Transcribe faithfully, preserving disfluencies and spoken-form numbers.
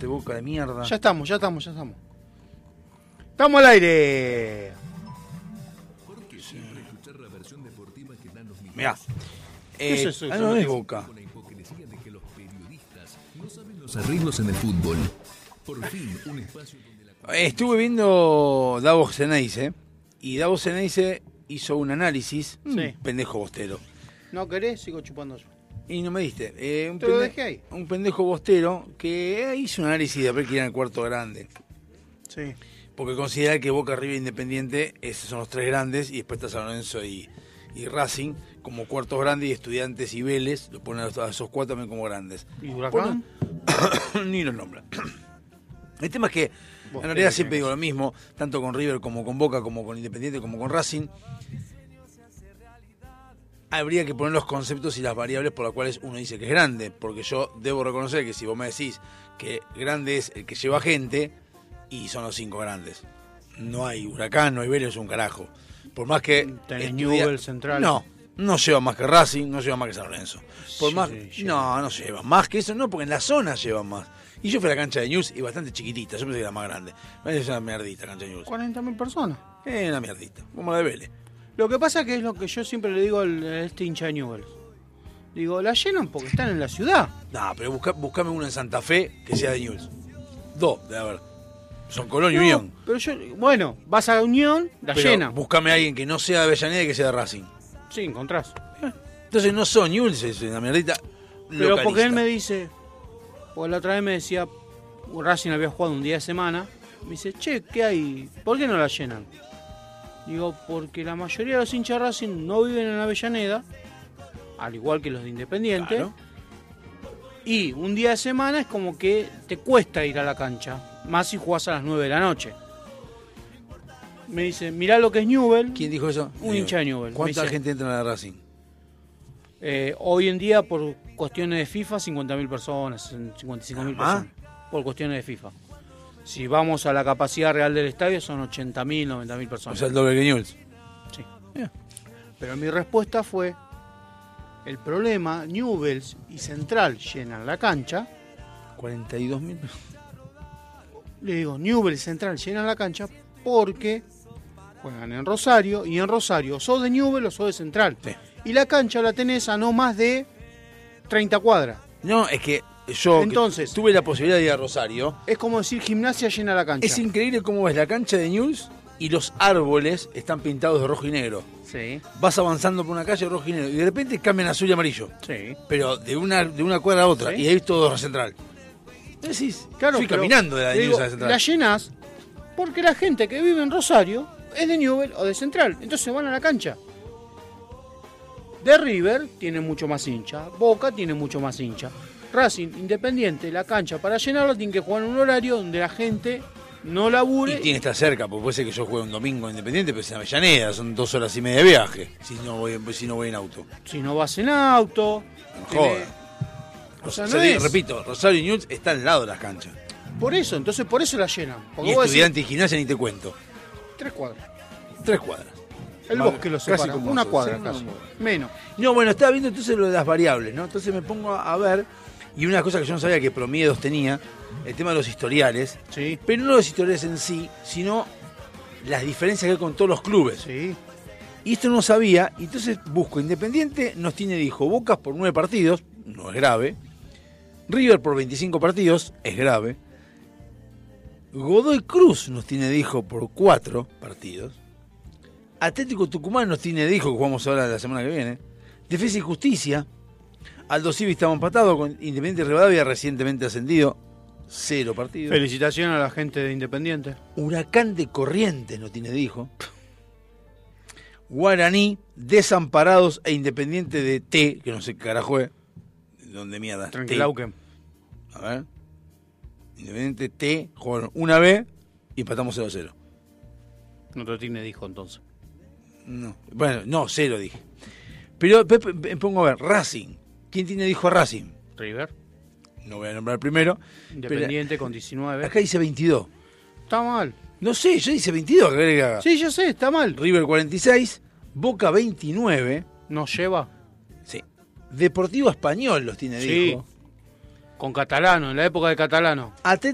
este Boca de mierda. Ya estamos, ya estamos, ya estamos. ¡Estamos al aire! Mirá. ¿Qué Eh, es eso? ah, no es Boca. Los arreglos en el fútbol. Por fin, un espacio donde la... Eh, Estuve viendo Davos Ceneice, y Davos Ceneice hizo un análisis. Sí. Un pendejo bostero. ¿No querés? Sigo chupando yo. Y no me diste. Eh, un, Te lo pende- dejé ahí. un pendejo bostero que hizo un análisis de ver quién era el cuarto grande. Sí. Porque considera que Boca, River e Independiente, esos son los tres grandes, y después está San Lorenzo y, y Racing como cuartos grandes, y Estudiantes y Vélez lo ponen a los- a esos cuatro también como grandes. ¿Y Huracán? Ponen- Ni los nombran. El tema es que, Vos en realidad tenés siempre que- digo lo mismo, tanto con River como con Boca, como con Independiente, como con Racing. Habría que poner los conceptos y las variables por las cuales uno dice que es grande, porque yo debo reconocer que si vos me decís que grande es el que lleva gente, y son los cinco grandes. No hay Huracán, no hay Vélez, es un carajo. Por más que... Tenés estudia- Newell's, Central. No, no lleva más que Racing, no lleva más que San Lorenzo. Por Sí, más, lleva. no, no lleva más que eso, no, porque en la zona llevan más. Y yo fui a la cancha de News y bastante chiquitita, yo pensé que era más grande. Es una mierdita la cancha de News. cuarenta mil personas. Es una mierdita, como la de Vélez. Lo que pasa que es lo que yo siempre le digo al- a este hincha de Newell's. Digo, la llenan porque están en la ciudad. No, pero busca, buscame uno en Santa Fe que sea de News. Dos, de haber. Son Colón y No, Unión. pero yo, bueno, vas a la Unión, la Pero llenan. buscame a alguien que no sea de Avellaneda y que sea de Racing. Sí, encontrás. Entonces no son News, es una mierdita. Pero localista. porque él me dice, porque la otra vez me decía, Racing había jugado un día de semana, me dice, che, ¿qué hay? ¿Por qué no la llenan? Digo, porque la mayoría de los hinchas de Racing no viven en Avellaneda, al igual que los de Independiente, Claro. y un día de semana es como que te cuesta ir a la cancha, más si jugás a las nueve de la noche. Me dice, mirá lo que es Newell. ¿Quién dijo eso? Un hincha de Newell's. ¿Cuánta Me dice- gente entra en la de Racing? Eh, hoy en día, por cuestiones de FIFA, cincuenta mil personas, cincuenta y cinco mil ¿Ah? personas. Por cuestiones de FIFA. Si vamos a la capacidad real del estadio, son ochenta mil, noventa mil O personas. sea, el doble que News. Sí. Bien. Pero mi respuesta fue: el problema, Newell's y Central llenan la cancha. cuarenta y dos mil. Le digo, Newell's y Central llenan la cancha porque juegan en Rosario, y en Rosario sos de Newell's o sos de Central. Sí. Y la cancha la tenés a no más de treinta cuadras. No, es que yo que Entonces- tuve la posibilidad de ir a Rosario. Es como decir Gimnasia llena la cancha. Es increíble cómo ves la cancha de News y los árboles están pintados de rojo y negro. Sí, Vas avanzando por una calle rojo y negro y de repente cambian a azul y amarillo. sí. Pero de una, de una cuadra a otra. Sí. Y ahí todo a Central. Decís, Claro, fui pero, caminando de la de digo, News a la Central. la llenás porque la gente que vive en Rosario es de Newell's o de Central. Entonces van a la cancha. De River tiene mucho más hincha. Boca tiene mucho más hincha. Racing, Independiente, la cancha para llenarla tiene que jugar en un horario donde la gente no labure. Y tiene que estar cerca, porque puede ser que yo juegue un domingo independiente, pero es en Avellaneda, son dos horas y media de viaje, si no voy, si no voy en auto. Si no vas en auto. No joda. tenés- O sea, O no sea, digo, es. repito, Rosario y News está al lado de las canchas. Por eso, entonces por eso la llenan. Porque Y vos decís, Estudiante y Gimnasia ni te cuento. tres cuadras. Tres cuadras. El Más- bosque lo casi separa. como Una eso, cuadra sí, casi. no, Menos. No, bueno, estaba viendo entonces lo de las variables, ¿no? Entonces me pongo a ver, y una cosa que yo no sabía que Promiedos tenía, el tema de los historiales, Sí. pero no los historiales en sí, sino las diferencias que hay con todos los clubes. Sí. Y esto no sabía, y entonces busco, Independiente nos tiene, dijo, Bocas por nueve partidos, no es grave, River por veinticinco partidos, es grave, Godoy Cruz nos tiene, dijo, por cuatro partidos, Atlético Tucumán nos tiene, dijo, que jugamos ahora la semana que viene, Defensa y Justicia, Aldo Civi estaba empatado con Independiente Rivadavia, recientemente ascendido, cero partidos. Felicitaciones a la gente de Independiente. Huracán de Corrientes nos tiene, dijo. Guaraní, Desamparados e Independiente de T, que no sé qué carajo es. ¿Dónde mierda? T. Tranquilauquen. A ver. Independiente T, jugaron una vez y empatamos cero a cero. No te tiene dijo entonces. No. Bueno, no, cero dije. Pero Pepe, me pongo a ver, Racing. ¿Quién tiene dijo a Racing? River. No voy a nombrar primero. Independiente con diecinueve. Acá dice veintidós. Está mal. No sé, yo dice veintidós. ¿Qué querés que haga? Sí, ya sé, está mal. River cuarenta y seis, Boca veintinueve. Nos lleva Sí. Deportivo Español los tiene, Sí. dijo. con Catalano, en la época de Catalano. Atlético